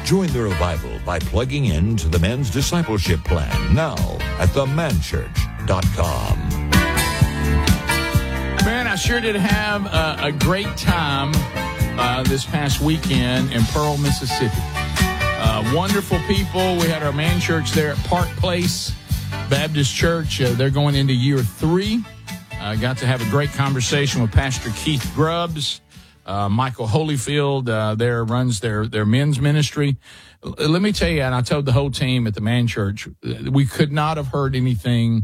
Join the revival by plugging into the Men's Discipleship Plan now at themanchurch.com. Man, I sure did have a great time this past weekend in Pearl, Mississippi. Wonderful people. We had our man church there at Park Place Baptist Church. They're going into year 3. Got to have a great conversation with Pastor Keith Grubbs. Michael Holyfield there runs their men's ministry. Let me tell you, and I told the whole team at the man church, we could not have heard anything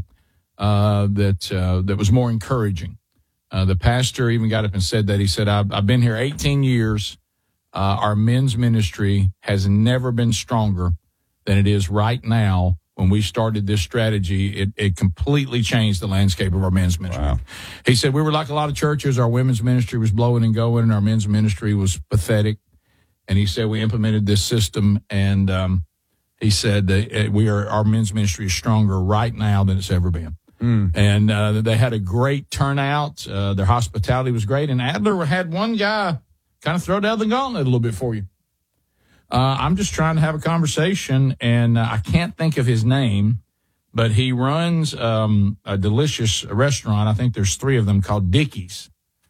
that was more encouraging. The pastor even got up and said that. He said, I've been here 18 years. Our men's ministry has never been stronger than it is right now. When we started this strategy, it completely changed the landscape of our men's ministry. Wow. He said, we were like a lot of churches. Our women's ministry was blowing and going, and our men's ministry was pathetic. And he said, we implemented this system, and he said that our men's ministry is stronger right now than it's ever been. And they had a great turnout. Their hospitality was great. And Adler had one guy kind of throw down the gauntlet a little bit for you. I'm just trying to have a conversation, and I can't think of his name, but he runs a delicious restaurant. I think there's 3 of them called Dickie's.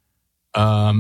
A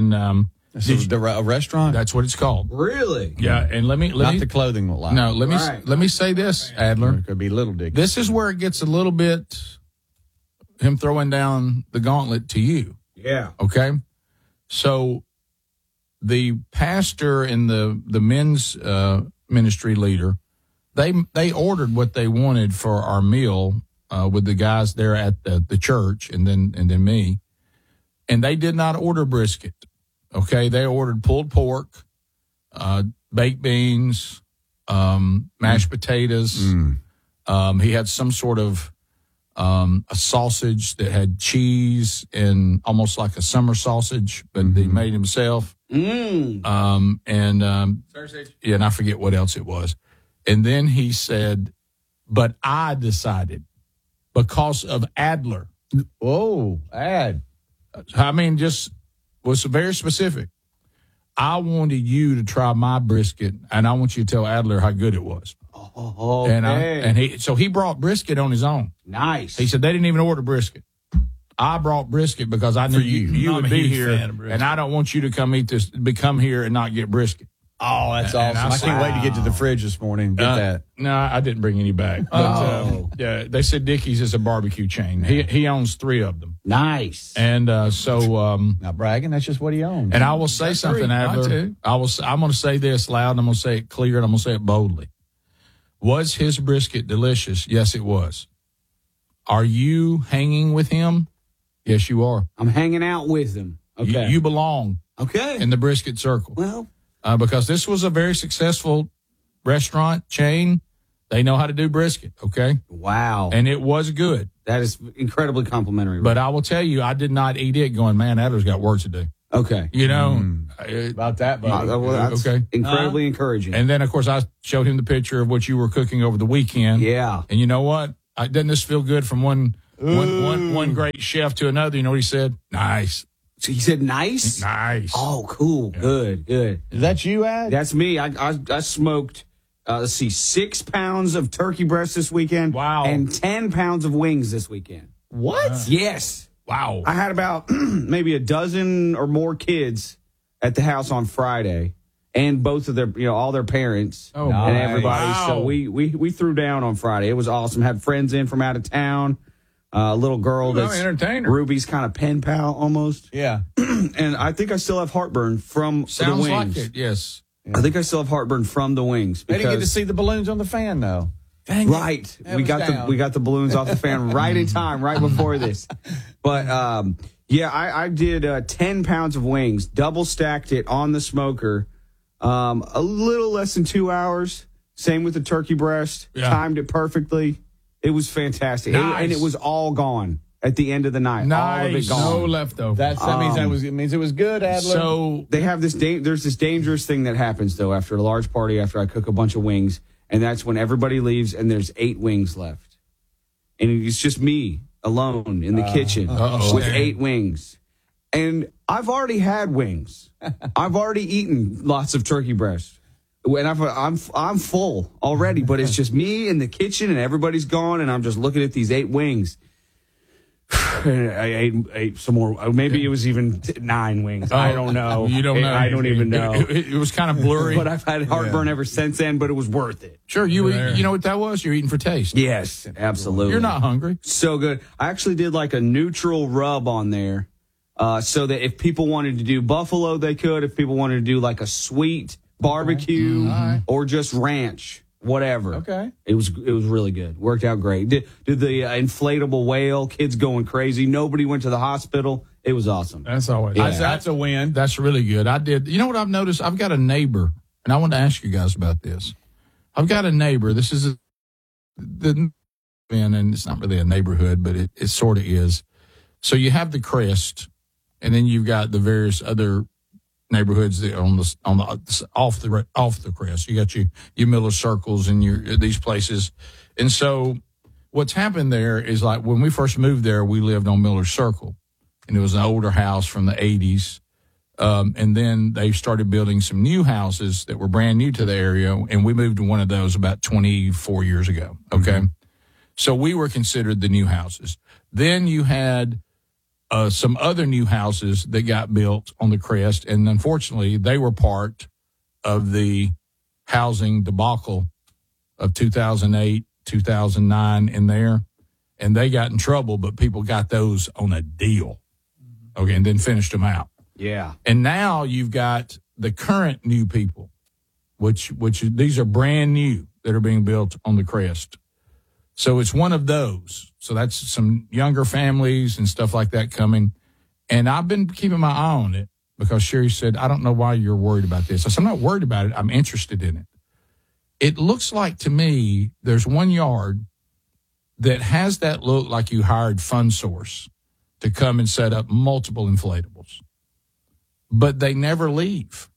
restaurant? That's what it's called. Really? Yeah, and let me Not the clothing line. No, let me say this, Adler. It could be Little Dick. This is where it gets a little bit him throwing down the gauntlet to you. Yeah. Okay? So the pastor and the men's ministry leader, they ordered what they wanted for our meal with the guys there at the church and then me. And they did not order brisket. Okay, they ordered pulled pork, baked beans, mashed potatoes. He had some sort of a sausage that had cheese and almost like a summer sausage, but he made himself. And I forget what else it was. And then he said, but I decided because of Adler. Oh, Ad. I mean, just was very specific. I wanted you to try my brisket, and I want you to tell Adler how good it was. Oh, okay. So he brought brisket on his own. Nice. He said they didn't even order brisket. I brought brisket because I knew you would be here, and I don't want you to come here and not get brisket. Oh, that's awesome. I can't wait to get to the fridge this morning and get that. No, I didn't bring any back. But, they said Dickie's is a barbecue chain. He owns 3 of them. Nice. And not bragging, that's just what he owns. And I will say something, Adler. I'm going to say this loud, and I'm going to say it clear, and I'm going to say it boldly. Was his brisket delicious? Yes, it was. Are you hanging with him? Yes, you are. I'm hanging out with him. Okay. You belong. Okay. In the brisket circle. Well, because this was a very successful restaurant chain. They know how to do brisket. Okay. Wow. And it was good. That is incredibly complimentary. But I will tell you, I did not eat it going, man, Adler's got work to do. Okay. You know, about that, buddy. That's incredibly encouraging. And then, of course, I showed him the picture of what you were cooking over the weekend. Yeah. And you know what? Doesn't this feel good from one great chef to another? You know what he said? Nice. So he said nice? Nice. Oh, cool. Yeah. Good. Is that you, Ad? That's me. I smoked, 6 pounds of turkey breast this weekend. Wow. And 10 pounds of wings this weekend. What? Yes. Wow. I had about maybe a dozen or more kids at the house on Friday, and both of their, all their parents and everybody. Wow. So we threw down on Friday. It was awesome. Had friends in from out of town. A little girl that's entertainer. Ruby's kind of pen pal almost. Yeah. And I think I still have heartburn from the wings. Sounds like it, yes. I think I still have heartburn from the wings. They didn't get to see the balloons on the fan, though. Right. We got the balloons off the fan right in time, right before this. But, I did 10 pounds of wings, double stacked it on the smoker, a little less than 2 hours. Same with the turkey breast. Yeah. Timed it perfectly. It was fantastic. Nice. And it was all gone at the end of the night. Nice. All of it gone. No leftover. That means it was good, Adler. So they have there's this dangerous thing that happens, though, after a large party, after I cook a bunch of wings. And that's when everybody leaves and there's 8 wings left. And it's just me alone in the kitchen with 8 wings. And I've already had wings. I've already eaten lots of turkey breast. And I'm full already, but it's just me in the kitchen and everybody's gone, and I'm just looking at these 8 wings. I ate some more. Maybe it was even 9 wings. I don't know. You don't know. I don't even know. It was kind of blurry. But I've had heartburn ever since then, but it was worth it. Sure, you know what that was? You're eating for taste. Yes, absolutely. You're not hungry. So good. I actually did like a neutral rub on there so that if people wanted to do buffalo, they could. If people wanted to do like a sweet barbecue or just ranch. Whatever. Okay. It was really good. Worked out great. Did the inflatable whale, kids going crazy. Nobody went to the hospital. It was awesome. That's always that's a win. That's really good. I did. You know what I've noticed? I've got a neighbor, and I want to ask you guys about this. I've got a neighbor. This is and it's not really a neighborhood, but it sort of is. So you have the Crest, and then you've got the various other neighborhoods that are off the Crest. You got your Miller Circles and these places. And so what's happened there is, like, when we first moved there, we lived on Miller Circle, and it was an older house from the 80s. And then they started building some new houses that were brand new to the area, and we moved to one of those about 24 years ago. Okay. So we were considered the new houses. Then you had some other new houses that got built on the Crest, and unfortunately, they were part of the housing debacle of 2008, 2009 in there, and they got in trouble, but people got those on a deal, okay, and then finished them out. Yeah. And now you've got the current new people, which these are brand new that are being built on the Crest. So it's one of those. So that's some younger families and stuff like that coming. And I've been keeping my eye on it because Sherry said, I don't know why you're worried about this. I said, I'm not worried about it. I'm interested in it. It looks like to me there's one yard that has that look like you hired Fun Source to come and set up multiple inflatables. But they never leave.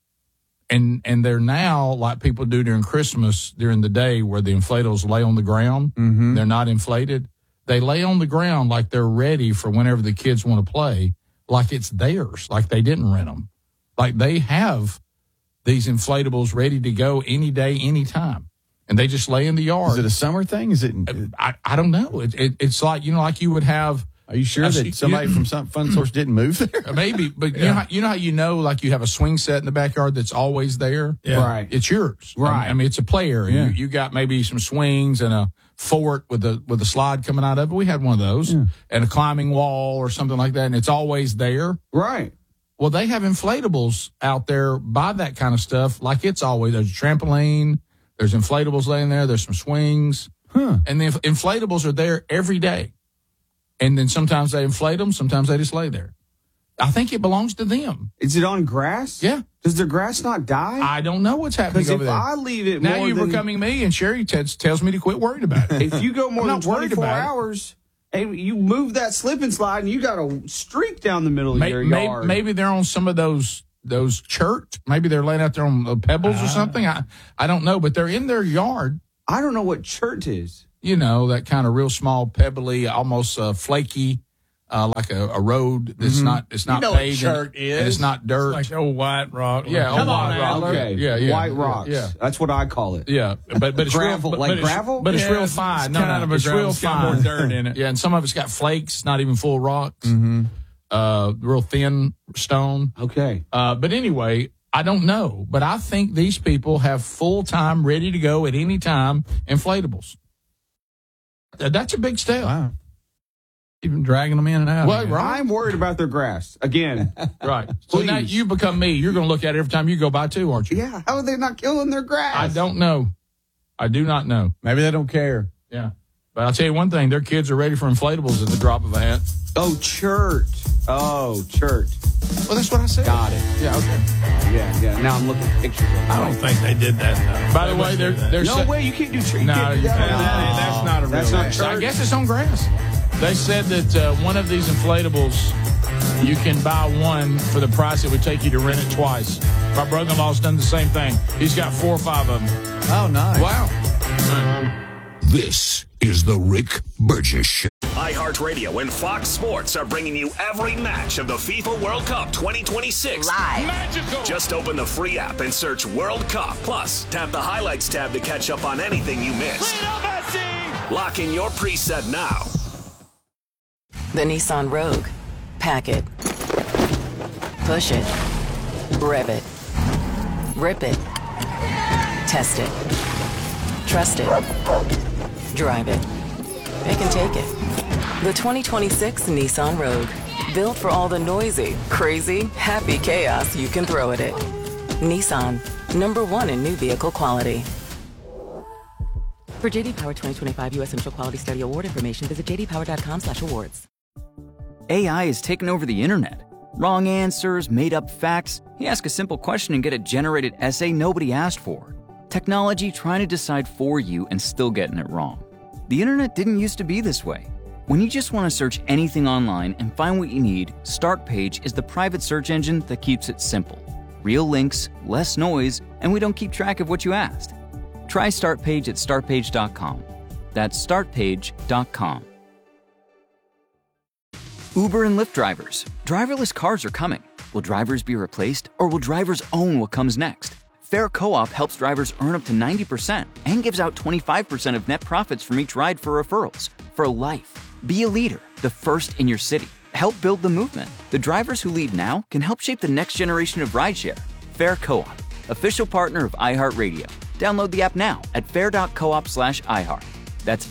And they're now like people do during Christmas during the day where the inflatables lay on the ground. Mm-hmm. They're not inflated. They lay on the ground like they're ready for whenever the kids want to play, like it's theirs, like they didn't rent them. Like they have these inflatables ready to go any day, anytime. And they just lay in the yard. Is it a summer thing? Is it? I don't know. It's like, like you would have. Are you sure that somebody from some Fun Source didn't move there? Maybe, but you know how like you have a swing set in the backyard that's always there? Yeah. Right. It's yours. Right. I mean, it's a play area. Yeah. You got maybe some swings and a fort with a slide coming out of it. We had one of those. Yeah. And a climbing wall or something like that, and it's always there. Right. Well, they have inflatables out there by that kind of stuff, like it's always. There's a trampoline. There's inflatables laying there. There's some swings. And the inflatables are there every day. And then sometimes they inflate them. Sometimes they just lay there. I think it belongs to them. Is it on grass? Yeah. Does the grass not die? I don't know what's happening over there. Because if I leave it now more you're becoming me, and Sherry tells me to quit worrying about it. If you go more than 24 hours, and you move that slip and slide, and you got a streak down the middle of your yard. Maybe they're on some of those chert. Maybe they're laying out there on pebbles or something. I don't know, but they're in their yard. I don't know what chert is. That kind of real small, pebbly, almost flaky, like a road that's not. It's not paved. Chert is. And it's not dirt. It's like old white rock. Yeah, come on, rock. Okay. Yeah. White rocks. Yeah, that's what I call it. Yeah, but it's gravel, real, gravel. But it's real fine. It's real fine. More dirt in it. Yeah, and some of it's got flakes, not even full rocks. Mm-hmm. Real thin stone. Okay. But anyway, I don't know. But I think these people have full time, ready to go at any time inflatables. That's a big step. Wow. Even dragging them in and out. Well, right. I'm worried about their grass again. Right. So now you become me. You're going to look at it every time you go by too, aren't you? Yeah. How are they not killing their grass? I don't know. I do not know. Maybe they don't care. Yeah. But I'll tell you one thing. Their kids are ready for inflatables at the drop of a hat. Oh, chert. Well, that's what I said. Got it. Yeah, okay. Yeah. Now I'm looking at pictures of it. I don't think they did that. By the way, there's no way you can't do chert. No, that's not a real That's not grass. chert. I guess it's on grass. They said that one of these inflatables, you can buy one for the price it would take you to rent it twice. My brother-in-law's done the same thing. He's got 4 or 5 of them. Oh, nice. Wow. This is the Rick Burgess Show. iHeartRadio and Fox Sports are bringing you every match of the FIFA World Cup 2026 live. Magical. Just open the free app and search World Cup. Plus, tap the highlights tab to catch up on anything you missed. Lock in your preset now. The Nissan Rogue. Pack it. Push it. Rev it. Rip it. Test it. Trust it. Drive it. They can take it. The 2026 Nissan Rogue. Built for all the noisy, crazy, happy chaos you can throw at it. Nissan. #1 in new vehicle quality. For J.D. Power 2025 U.S. Initial Quality Study Award information, visit jdpower.com/awards. AI has taken over the internet. Wrong answers, made-up facts. You ask a simple question and get a generated essay nobody asked for. Technology trying to decide for you and still getting it wrong. The internet didn't used to be this way. When you just want to search anything online and find what you need, Startpage is the private search engine that keeps it simple. Real links, less noise, and we don't keep track of what you asked. Try Startpage at startpage.com. That's startpage.com. Uber and Lyft drivers. Driverless cars are coming. Will drivers be replaced, or will drivers own what comes next? Fair Co-op helps drivers earn up to 90% and gives out 25% of net profits from each ride for referrals. For life. Be a leader, the first in your city. Help build the movement. The drivers who lead now can help shape the next generation of rideshare. Fair Co-op, official partner of iHeartRadio. Download the app now at fair.coop/iHeart. That's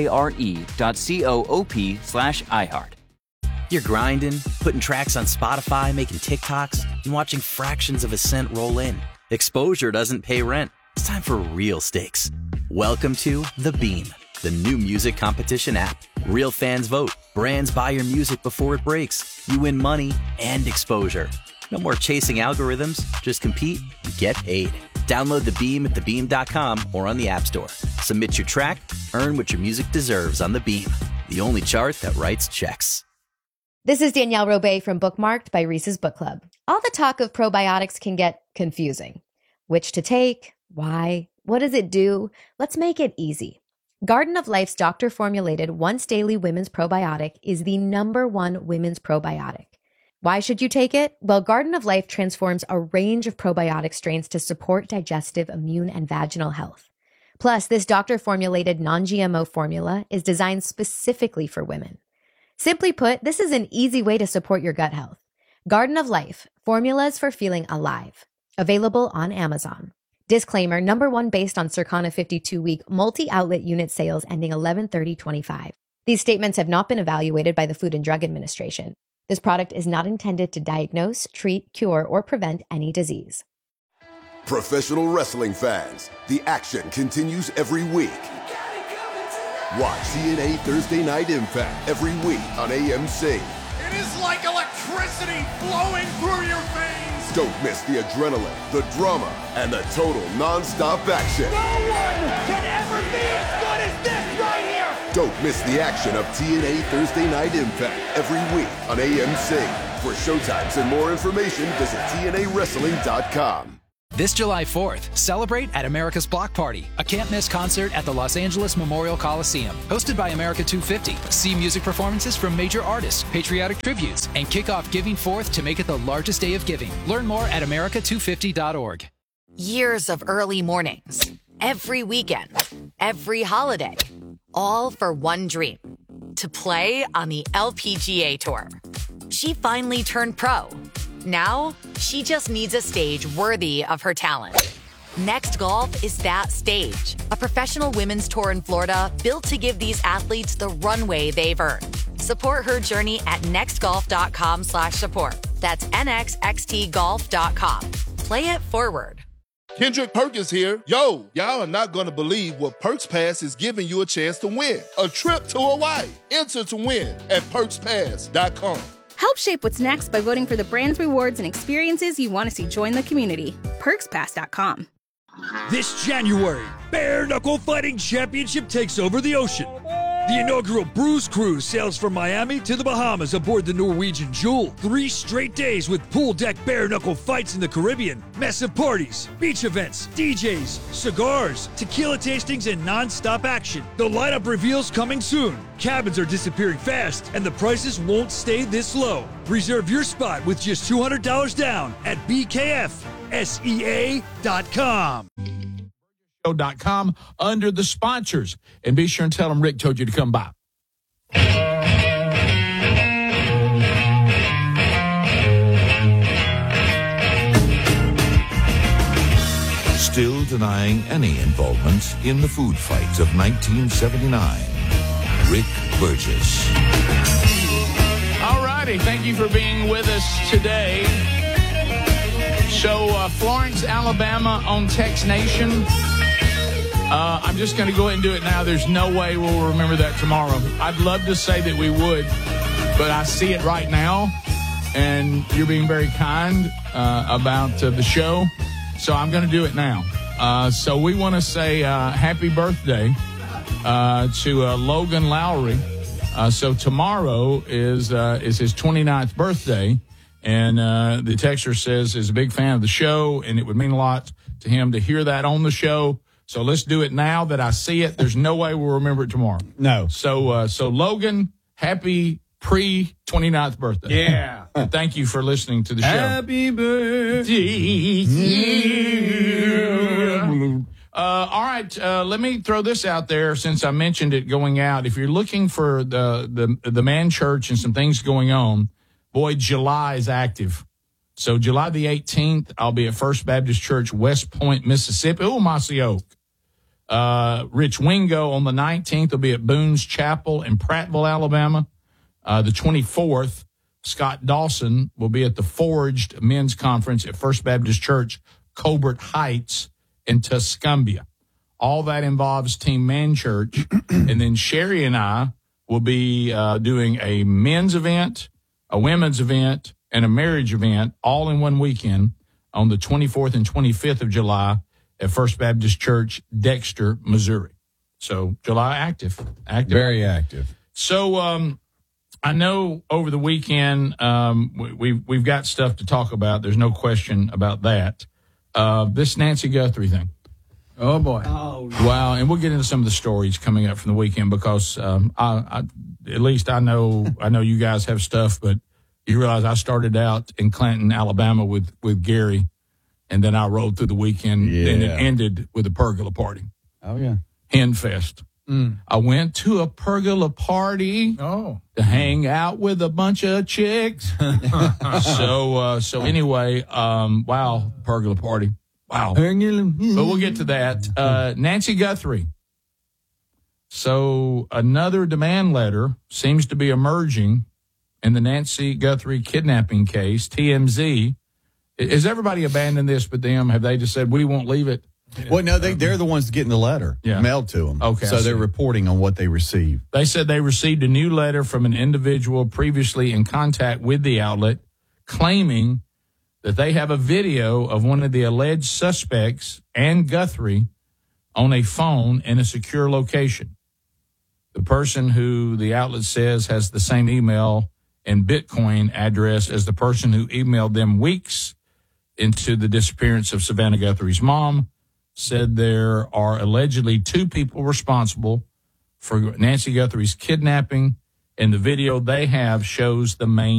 FARE.coop/iHeart. You're grinding, putting tracks on Spotify, making TikToks, and watching fractions of a cent roll in. Exposure doesn't pay rent. It's time for real stakes. Welcome to The Beam, the new music competition app. Real fans vote. Brands buy your music before it breaks. You win money and exposure. No more chasing algorithms. Just compete and get paid. Download The Beam at thebeam.com or on the App Store. Submit your track, earn what your music deserves on The Beam, the only chart that writes checks. This is Danielle Robay from Bookmarked by Reese's Book Club. All the talk of probiotics can get confusing. Which to take? Why? What does it do? Let's make it easy. Garden of Life's doctor-formulated once-daily women's probiotic is the #1 women's probiotic. Why should you take it? Well, Garden of Life transforms a range of probiotic strains to support digestive, immune, and vaginal health. Plus, this doctor-formulated non-GMO formula is designed specifically for women. Simply put, this is an easy way to support your gut health. Garden of Life, formulas for feeling alive. Available on Amazon. Disclaimer, #1 based on Circana 52-week multi-outlet unit sales ending 11/30/25. These statements have not been evaluated by the Food and Drug Administration. This product is not intended to diagnose, treat, cure, or prevent any disease. Professional wrestling fans, the action continues every week. Watch TNA Thursday Night Impact every week on AMC. It is like electricity flowing through your veins. Don't miss the adrenaline, the drama, and the total non-stop action. No one can ever be as good as this right here. Don't miss the action of TNA Thursday Night Impact every week on AMC. For showtimes and more information, visit TNAWrestling.com. This July 4th, celebrate at America's Block Party, a can't-miss concert at the Los Angeles Memorial Coliseum. Hosted by America 250. See music performances from major artists, patriotic tributes, and kick off Giving Forth to make it the largest day of giving. Learn more at america250.org. Years of early mornings, every weekend, every holiday, all for one dream, to play on the LPGA Tour. She finally turned pro. Now, she just needs a stage worthy of her talent. Next Golf is that stage. A professional women's tour in Florida built to give these athletes the runway they've earned. Support her journey at nextgolf.com/support. That's nxxtgolf.com. Play it forward. Kendrick Perkins here. Yo, y'all are not going to believe what Perks Pass is giving you a chance to win. A trip to Hawaii. Enter to win at perkspass.com. Help shape what's next by voting for the brands, rewards, and experiences you want to see join the community. PerksPass.com. This January, Bare Knuckle Fighting Championship takes over the ocean. The inaugural Bruise Cruise sails from Miami to the Bahamas aboard the Norwegian Jewel. 3 straight days with pool deck bare-knuckle fights in the Caribbean, massive parties, beach events, DJs, cigars, tequila tastings, and non-stop action. The lineup reveals coming soon. Cabins are disappearing fast, and the prices won't stay this low. Reserve your spot with just $200 down at BKFSEA.com. .com under the sponsors, and be sure and tell them Rick told you to come by. Still denying any involvement in the food fights of 1979, Rick Burgess. All righty, thank you for being with us today. So Florence, Alabama on Tex Nation. I'm just going to go ahead and do it now. There's no way we'll remember that tomorrow. I'd love to say that we would, but I see it right now, and you're being very kind about the show, so I'm going to do it now. So we want to say happy birthday to Logan Lowry. So tomorrow is his 29th birthday, and the texter says he's a big fan of the show, and it would mean a lot to him to hear that on the show. So let's do it now that I see it. There's no way we'll remember it tomorrow. No. So Logan, happy pre-29th birthday. Yeah. And thank you for listening to the show. Happy birthday. All right, let me throw this out there since I mentioned it going out. If you're looking for the man church and some things going on, boy, July is active. So July the 18th, I'll be at First Baptist Church, West Point, Mississippi. Oh, Mossy Oak. Rich Wingo on the 19th will be at Boone's Chapel in Prattville, Alabama. The 24th, Scott Dawson will be at the Forged Men's Conference at First Baptist Church, Colbert Heights in Tuscumbia. All that involves Team Man Church. And then Sherry and I will be doing a men's event, a women's event, and a marriage event all in one weekend on the 24th and 25th of July at First Baptist Church, Dexter, Missouri. So July active. Very active. So I know over the weekend we've got stuff to talk about. There's no question about that. This Nancy Guthrie thing. Oh boy! Oh wow! And we'll get into some of the stories coming up from the weekend because I at least I know you guys have stuff, but you realize I started out in Clanton, Alabama with Gary, and then I rolled through the weekend, and it ended with a pergola party. Oh, yeah. Hen Fest. I went to a pergola party to hang out with a bunch of chicks. So anyway, wow, pergola party. Wow. But we'll get to that. Nancy Guthrie. So another demand letter seems to be emerging in the Nancy Guthrie kidnapping case. TMZ. Has everybody abandoned this but them? Have they just said, we won't leave it? Well, no, they're the ones getting the letter mailed to them. Okay. So they're reporting on what they received. They said they received a new letter from an individual previously in contact with the outlet claiming that they have a video of one of the alleged suspects and Guthrie on a phone in a secure location. The person who the outlet says has the same email and Bitcoin address as the person who emailed them weeks into the disappearance of Savannah Guthrie's mom said there are allegedly 2 people responsible for Nancy Guthrie's kidnapping, and the video they have shows the main